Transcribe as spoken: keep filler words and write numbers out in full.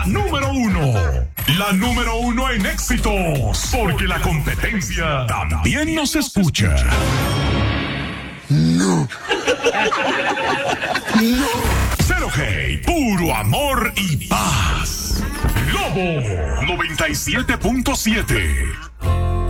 Número uno. La número uno en éxitos. Porque la competencia también nos escucha. No. No. Cero Hate, puro amor y paz. Lobo noventa y siete punto siete.